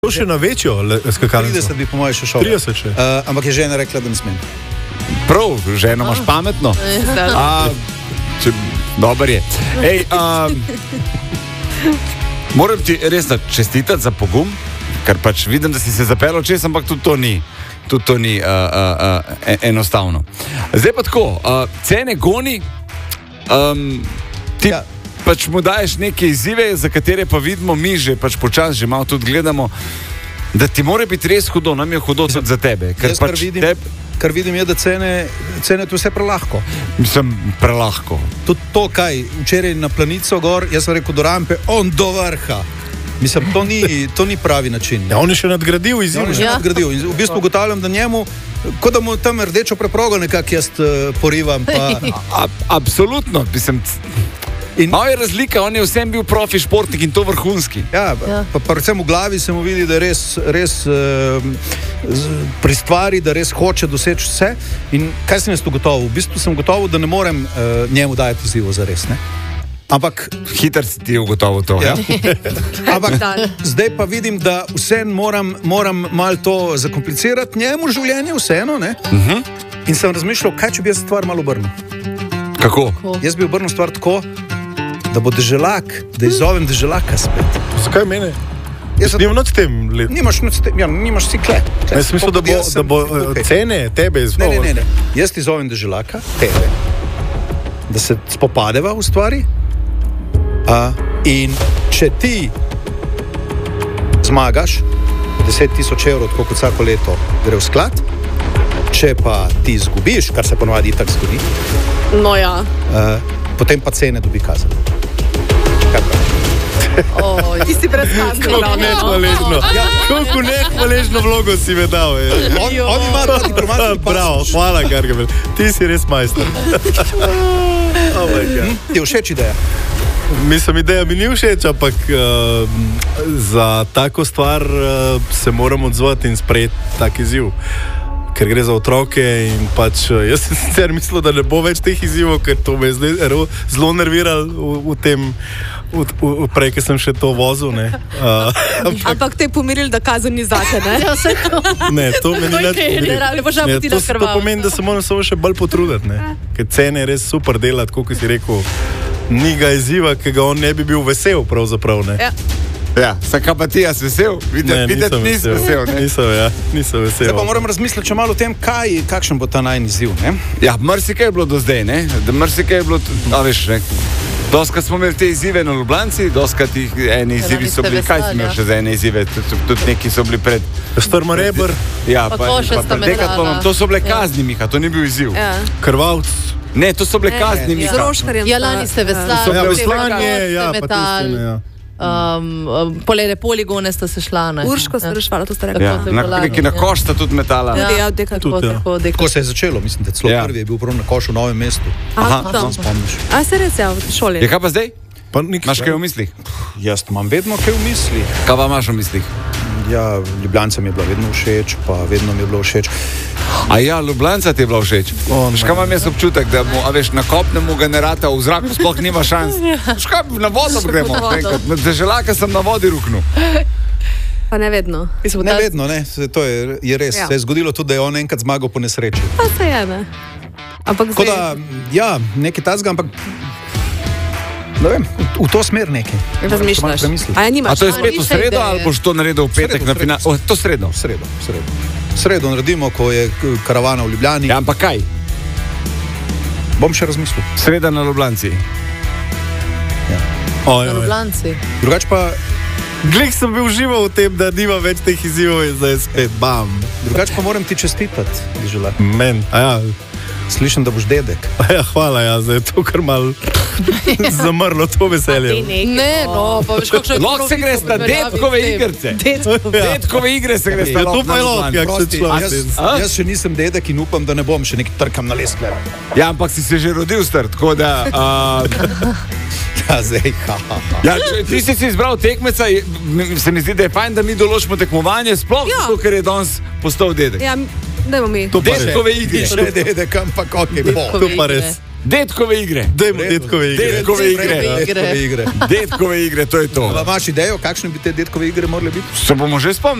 To še na večjo skakalnico. 30 bi po mojem še šel. 30 še. Ampak je žena rekla, da ne smem. Prav, ženo imaš pametno. Dobar je. Ej, moram ti res čestitati za pogum, ker pač vidim, da si se zapeljal čez, ampak tudi to ni enostavno. Zdaj pa tako, cene goni, ti pač mu daješ neke izzive, za katere pa vidimo mi že pač počas, že malo tudi gledamo, da ti mora biti res hudo, nam je hudo tudi za tebe. Kar vidim je, da cene tu vse prelahko. Mislim, prelahko. Tudi to, kaj včeraj na Planico gor, jaz sem rekel do rampe, on do vrha. Mislim, to ni pravi način. Ja, on je še nadgradil izziv. In v bistvu ugotavljam, da njemu, kot da mu tam rdečo preprogo nekako jaz porivam. Absolutno, mislim... Malo je razlika, on je vsem bil profi športnik in to vrhunski. Ja, pa predvsem v glavi se mu vidi, da je res pri stvari, da res hoče doseči vse. In kaj sem jaz tu gotovo? V bistvu sem gotovo, da ne morem njemu dajati izzivo za res, ne? Ampak... Hiter si ti ugotovo to, ja? Ampak zdaj pa vidim, da vseeno moram malo to zakomplicirati njemu življenje, vseeno, ne? In sem razmišljal, kaj če bi jaz stvar malo obrnil. Kako? Jaz bi obrnil stvar tako, da bo deželak, da izzovem deželaka spet. Zakaj mene? Nimam noč tem let. Nimaš noč tem, nimaš si kle. Jaz mislim, da bo cene tebe izvolil. Ne. Jaz ti izzovem deželaka, tebe, da se spopadeva v stvari. In če ti zmagaš 10,000 evrov, tako kot vsako leto gre v sklad, če pa ti izgubiš, kar se ponovadi tako zgodi, no ja. Potem pa cene dobi kazen. Ti si brezkazen. Koliko nehvaležno vlogo si me dal. On ima ta diplomatski pas. Bravo, hvala Gargamel. Ti si res majster. Ti je všeč ideja? Mislim, ideja mi ni všeč, ampak za tako stvar se moram odzvati in sprejeti tak izziv. Ker gre za otroke in pač jaz sem sicer mislil, da ne bo več teh izzivov, ker to me je zelo nerviralo v tem, prej, ker sem še to vozil, ne. Ampak te je pomirili, da kazen ni zate, ne? Ne, to me ni več pomirilo. To pomeni, da se moram samo še bolj potruditi, ne. Ker cene je res super delati, kot si rekel, ni ga izziva, ki ga on ne bi bil vesel, pravzaprav, ne. Ja, sakaj pa ti jaz vesel? Videti nisi vesel, ne? Nisem vesel. Zdaj pa moram razmisliti še malo o tem, kakšen bo ta najin izziv, ne? Ja, marsikaj je bilo do zdaj, ne? Marsikaj je bilo, veš, ne? Doskrat smo imeli te izzive na Ljubljanci, doskrat eni izzivi so bili, kaj si imel še za ene izzive? Tudi neki so bili pred... Strmoreber. Ja, pa pred Dekatlonom. To so bile kazni, Miha, to ni bil izziv. Krvavc. Ne, to so bile kazni, Miha. Z roškarjem. Ja, lani ste veslali. Veslanje, ja, pa tistine, ja. Polene poligone sta se šla, ne? Urško se rešvala, to ste rekli. Neki na koš sta tudi metala. Tako se je začelo, mislim, da celo prvi je bil prav na košu v Novem mestu. A se res je v šoli? Je kaj pa zdaj? Imaš kaj v mislih? Jaz imam vedno kaj v mislih. Kaj pa imaš v mislih? Ja, Ljubljanca mi je bila vedno všeč, pa vedno mi je bilo všeč. A ja, Ljubljanca ti je bila všeč? Škaj imam jaz občutek, da veš, na kopnemu generata v zraku sploh nima šans. Škaj na vodo gremo? Deželaka sem na vodi ruknil. Pa ne vedno. Ne vedno, ne, to je res. Se je zgodilo tudi, da je on enkrat zmagal po nesreči. Pa se je, ne. Tako da, ja, nekaj tazga, ampak ne vem, v to smer nekaj. Razmišljaš. A to je spet v sredo ali boš to naredil v petek na final? To sredo? Sredo naredimo, ko je karavana v Ljubljani. Ja, ampak kaj? Bom še razmislil. Sreda na Ljubljanci. Ja. Na Ljubljanci. Drugač pa... Glih sem bil užival v tem, da nima več teh izzivov in zdaj spet bam. Drugač pa moram ti čestitati, Želak. Men, a ja. Slišim, da boš dedek. Ja, hvala, ja, zdaj je to kar malo zamrlo, to veselje. Ne, no, pa veš, kako še... Lahko se greš na detkove igrce. Detkove igre se greš na Jaz še nisem dedek in upam, da ne bom še nekaj trkam na leskle. Ja, ampak si se že rodil star, tako da... Ja, zdaj, Ja, ti si izbral tekmeca, se mi zdi, da je fajn, da mi določimo tekmovanje, sploh zato, ker je danes postal dedek. Ja, dajmo mi. Detkove igre. Še dedek, ampak ok, bo. To pa res. Detkove igre. Dajmo detkove igre. Detkove igre. Detkove igre. Detkove igre, to je to. Pa imaš idejo, kakšne bi te detkove igre morale biti? Se bomo že spomnili.